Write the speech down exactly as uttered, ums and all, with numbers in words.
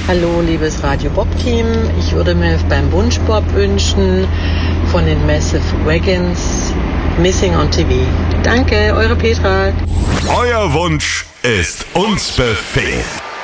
Hallo, liebes Radio Bob-Team. Ich würde mir beim Wunschbob wünschen von den Massive Wagons Missing on T V. Danke, eure Petra. Euer Wunsch ist uns Befehl.